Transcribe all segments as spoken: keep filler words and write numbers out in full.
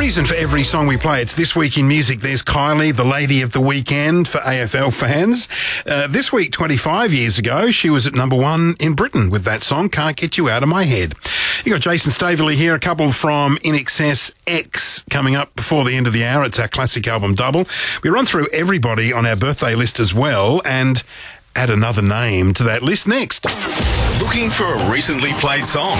reason for every song we play. It's This Week in Music. There's Kylie, the lady of the weekend for A F L fans. Uh, this week, twenty-five years ago, she was at number one in Britain with that song, Can't Get You Out of My Head. You got Jason Staveley here, a couple from In Excess X coming up before the end of the hour. It's our classic album double. We run through everybody on our birthday list as well and add another name to that list next. Looking for a recently played song?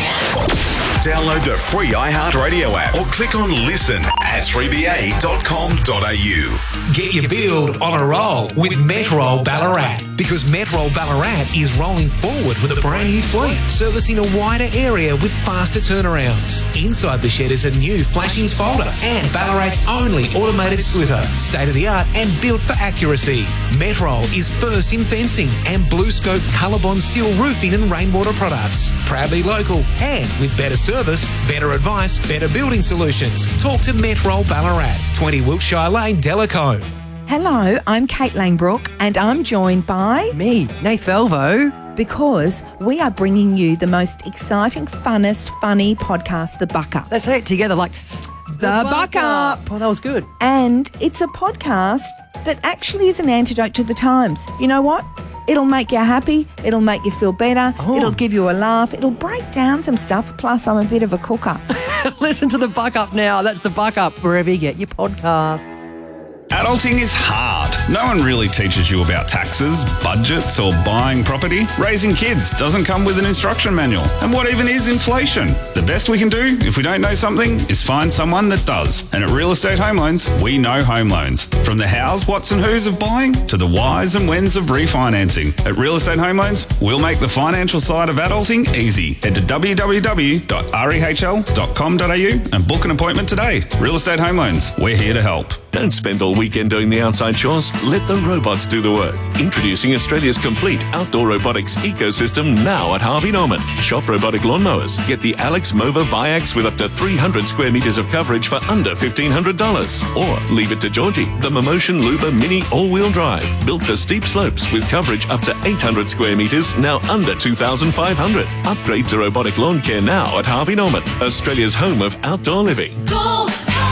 Download the free iHeartRadio app or click on listen at three b a dot com dot a u. Get your build on a roll with Metrol Ballarat, because Metrol Ballarat is rolling forward with a brand new fleet, servicing a wider area with faster turnarounds. Inside the shed is a new flashings folder and Ballarat's only automated splitter, state-of-the-art and built for accuracy. Metrol is first in fencing and Blue Scope Colorbond steel roofing and rainwater products. Proudly local and with better service, better advice, better building solutions. Talk to Metrol Ballarat, twenty Wiltshire Lane, Delacombe. Hello, I'm Kate Langbrook and I'm joined by... Me, Nath Elvo. Because we are bringing you the most exciting, funnest, funny podcast, The Buck Up. Let's say it together like... The, the Buck Up. Oh, that was good. And it's a podcast that actually is an antidote to the times. You know what? It'll make you happy. It'll make you feel better. Oh. It'll give you a laugh. It'll break down some stuff. Plus, I'm a bit of a cooker. Listen to The Buck Up now. That's The Buck Up wherever you get your podcasts. Adulting is hard. No one really teaches you about taxes, budgets, or buying property. Raising kids doesn't come with an instruction manual. And what even is inflation? The best we can do, if we don't know something, is find someone that does. And at Real Estate Home Loans, we know home loans. From the hows, whats and whos of buying to the whys and whens of refinancing. At Real Estate Home Loans, we'll make the financial side of adulting easy. Head to w w w dot rehl dot com dot a u and book an appointment today. Real Estate Home Loans, we're here to help. Don't spend all weekend doing the outside chores. Let the robots do the work. Introducing Australia's complete outdoor robotics ecosystem now at Harvey Norman. Shop robotic lawnmowers. Get the Alex Mova Viax with up to three hundred square metres of coverage for under fifteen hundred dollars. Or leave it to Georgie, the Momotion Luba Mini all-wheel drive. Built for steep slopes with coverage up to eight hundred square metres, now under two thousand five hundred. Upgrade to robotic lawn care now at Harvey Norman, Australia's home of outdoor living. Go!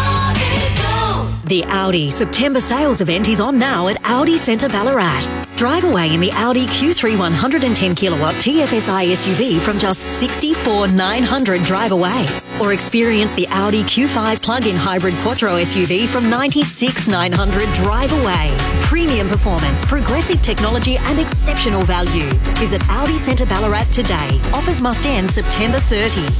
The Audi September sales event is on now at Audi Centre Ballarat. Drive away in the Audi Q three one hundred ten kilowatt T F S I S U V from just sixty-four thousand nine hundred drive away. Or experience the Audi Q five plug-in hybrid Quattro S U V from ninety-six thousand nine hundred drive away. Premium performance, progressive technology and exceptional value. Visit Audi Centre Ballarat today. Offers must end September thirtieth.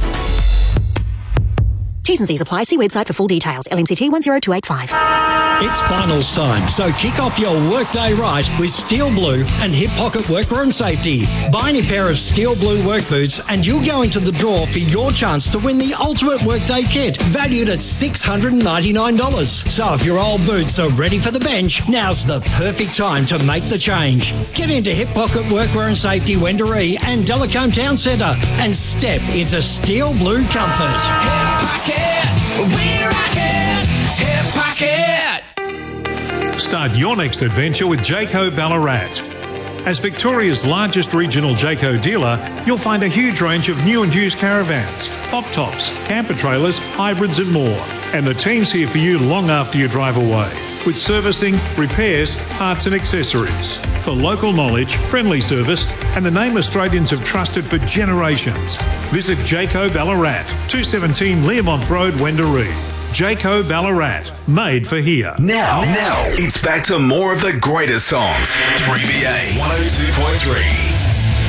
T's and C's apply. See website for full details. L M C T one zero two eight five. It's finals time, so kick off your workday right with Steel Blue and Hip Pocket Workwear and Safety. Buy any pair of Steel Blue work boots and you'll go into the draw for your chance to win the ultimate workday kit, valued at six hundred ninety-nine dollars. So if your old boots are ready for the bench, now's the perfect time to make the change. Get into Hip Pocket Workwear and Safety, Wendouree and Delacombe Town Centre and step into Steel Blue comfort. Hip Pocket, we rock it, Hip Pocket. Start your next adventure with Jayco Ballarat. As Victoria's largest regional Jayco dealer, you'll find a huge range of new and used caravans, pop tops, camper trailers, hybrids and more. And the team's here for you long after you drive away, with servicing, repairs, parts and accessories. For local knowledge, friendly service and the name Australians have trusted for generations. Visit Jayco Ballarat, two seventeen Learmont Road, Wendouree. Jayco Ballarat, made for here. Now, now, it's back to more of the greatest songs. three B A one oh two point three.